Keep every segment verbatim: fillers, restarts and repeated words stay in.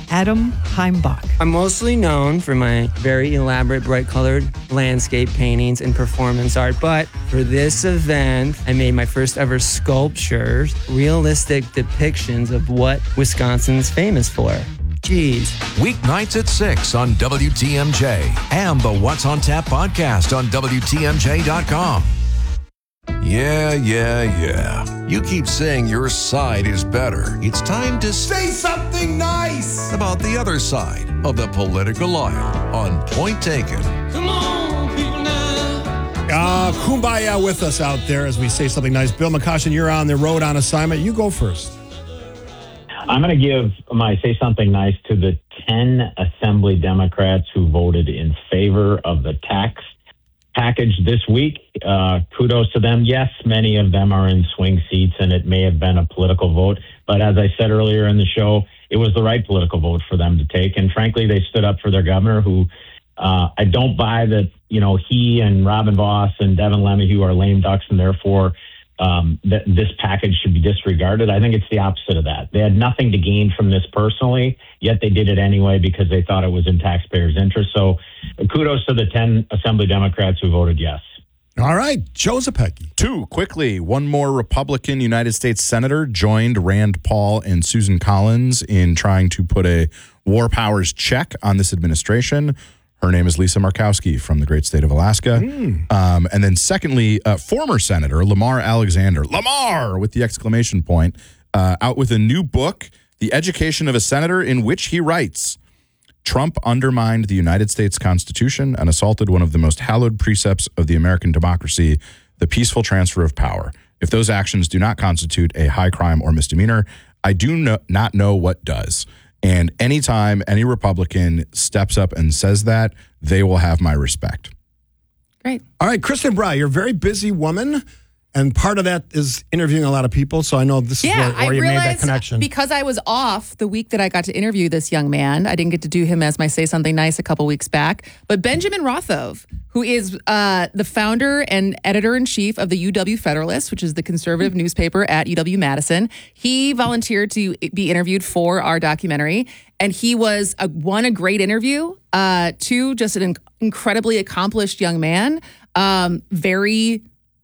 Adam Heimbach. I'm mostly known for my very elaborate, bright-colored landscape paintings and performance art, but for this event, I made my first ever sculptures, realistic depictions of what Wisconsin's famous for. Jeez. Weeknights at six on W T M J and the What's on Tap podcast on W T M J dot com. Yeah, yeah, yeah. You keep saying your side is better. It's time to say something nice about the other side of the political aisle on Point Taken. Come on, people now. Uh, kumbaya with us out there as we say something nice. Bill McCoshen, you're on the road on assignment. You go first. I'm going to give my say something nice to the ten Assembly Democrats who voted in favor of the tax package this week. Uh, kudos to them. Yes, many of them are in swing seats, and it may have been a political vote. But as I said earlier in the show, it was the right political vote for them to take. And frankly, they stood up for their governor, who uh, I don't buy that, you know, he and Robin Voss and Devin Lemmy are lame ducks, and therefore um, that this package should be disregarded. I think it's the opposite of that. They had nothing to gain from this personally, yet they did it anyway because they thought it was in taxpayers' interest. So kudos to the ten Assembly Democrats who voted yes. All right, Joe Zepecki. Two, quickly, one more Republican United States Senator joined Rand Paul and Susan Collins in trying to put a war powers check on this administration. Her name is Lisa Murkowski from the great state of Alaska. Mm. Um, and then secondly, uh, former Senator Lamar Alexander, Lamar with the exclamation point, uh, out with a new book, The Education of a Senator, in which he writes, Trump undermined the United States Constitution and assaulted one of the most hallowed precepts of the American democracy, the peaceful transfer of power. If those actions do not constitute a high crime or misdemeanor, I do no, not know what does. And anytime any Republican steps up and says that, they will have my respect. Great. All right, Kristen Bry, you're a very busy woman, and part of that is interviewing a lot of people, so I know this yeah, is where, where I you realized made that connection. Because I was off the week that I got to interview this young man, I didn't get to do him as my Say Something Nice a couple weeks back, but Benjamin Rothove, who is uh, the founder and editor-in-chief of the U W Federalist, which is the conservative newspaper at U W-Madison, he volunteered to be interviewed for our documentary, and he was, a, one, a great interview, uh, two, just an incredibly accomplished young man, um, very...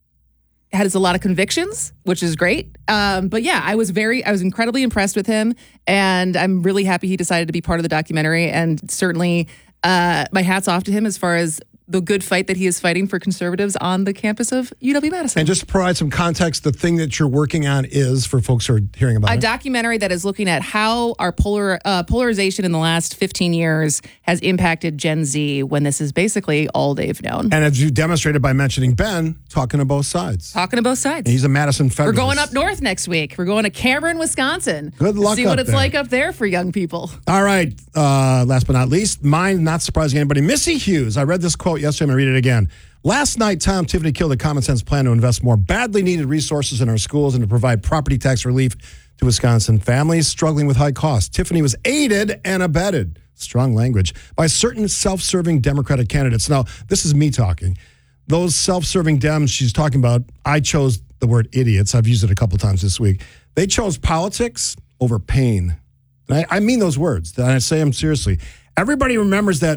has a lot of convictions, which is great. Um, but yeah, I was very, I was incredibly impressed with him, and I'm really happy he decided to be part of the documentary. And certainly, uh, my hat's off to him as far as the good fight that he is fighting for conservatives on the campus of U W-Madison. And just to provide some context, the thing that you're working on is, for folks who are hearing about a it, documentary that is looking at how our polar uh, polarization in the last fifteen years has impacted Gen Z, when this is basically all they've known. And as you demonstrated by mentioning Ben, talking to both sides. Talking to both sides. He's a Madison Federalist. We're going up north next week. We're going to Cameron, Wisconsin. Good luck See what up it's there. like up there for young people. All right. Uh, last but not least, mine, not surprising anybody, Missy Hughes. I read this quote yesterday. I'm going to read it again. Last night, Tom Tiffany killed a common sense plan to invest more badly needed resources in our schools and to provide property tax relief to Wisconsin families struggling with high costs. Tiffany was aided and abetted, strong language, by certain self-serving Democratic candidates. Now, this is me talking. Those self-serving Dems she's talking about, I chose the word idiots. I've used it a couple times this week. They chose politics over pain. And I, I mean those words, and I say them seriously. Everybody remembers that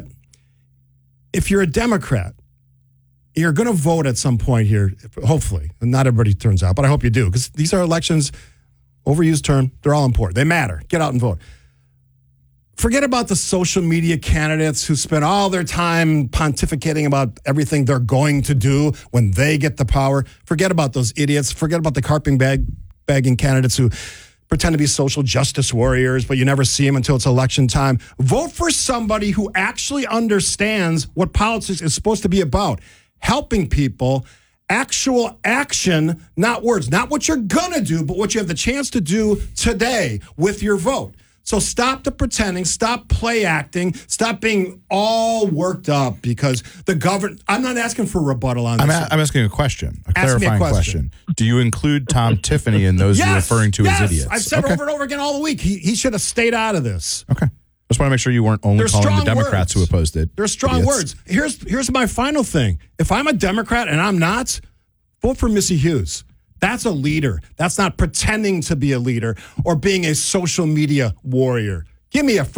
if you're a Democrat, you're going to vote at some point here, hopefully. Not everybody turns out, but I hope you do, because these are elections, overused term, they're all important. They matter. Get out and vote. Forget about the social media candidates who spend all their time pontificating about everything they're going to do when they get the power. Forget about those idiots. Forget about the carpet bag bagging candidates who pretend to be social justice warriors, but you never see them until it's election time. Vote for somebody who actually understands what politics is supposed to be about. Helping people, actual action, not words, not what you're going to do, but what you have the chance to do today with your vote. So stop the pretending, stop play acting, stop being all worked up because the government, I'm not asking for a rebuttal on I'm, this. a, I'm asking a question, a Ask me a clarifying question. question. Do you include Tom Tiffany in those yes, you're referring to yes, as idiots? I've said okay. over and over again all the week, he, he should have stayed out of this. Okay. Just want to make sure you weren't only They're calling the strong Democrats words. who opposed it. They're strong idiots. words. Here's here's my final thing. If I'm a Democrat and I'm not, vote for Missy Hughes. That's a leader. That's not pretending to be a leader or being a social media warrior. Give me a